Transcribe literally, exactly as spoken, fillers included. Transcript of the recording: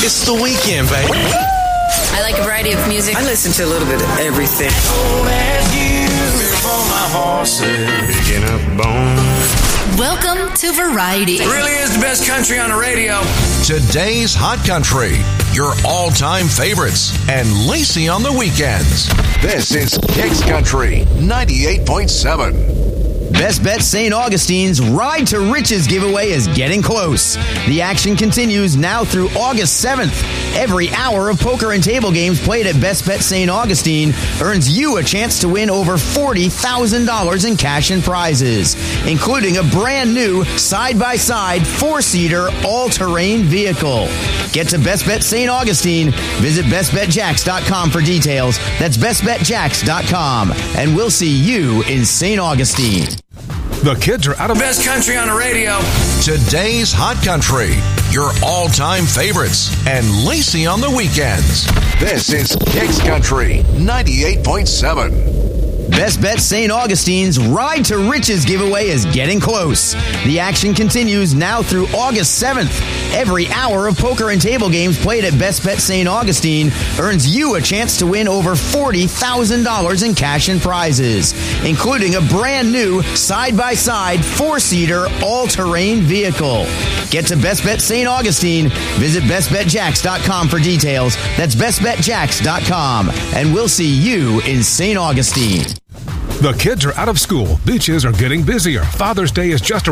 It's the weekend, baby. I like a variety of music. I listen to a little bit of everything. Picking up bones. Welcome to Variety. It really is the best country on the radio. Today's Hot Country, your all-time favorites, and Lacey on the weekends. This is Kicks Country ninety-eight point seven. Best Bet Saint Augustine's Ride to Riches giveaway is getting close. The action continues now through August seventh. Every hour of poker and table games played at Best Bet Saint Augustine earns you a chance to win over forty thousand dollars in cash and prizes, including a brand new side-by-side four-seater all-terrain vehicle. Get to Best Bet Saint Augustine. Visit best bet jacks dot com for details. That's best bet jacks dot com. And we'll see you in Saint Augustine. The kids are out of Best country on the radio. Today's Hot Country, your all-time favorites, and Lacey on the weekends. This is Kicks Country ninety-eight point seven. Best Bet Saint Augustine's Ride to Riches giveaway is getting close. The action continues now through August seventh. Every hour of poker and table games played at Best Bet Saint Augustine earns you a chance to win over forty thousand dollars in cash and prizes, including a brand new side-by-side four-seater all-terrain vehicle. Get to Best Bet Saint Augustine. Visit best bet jacks dot com for details. That's best bet jacks dot com. And we'll see you in Saint Augustine. The kids are out of school. Beaches are getting busier. Father's Day is just around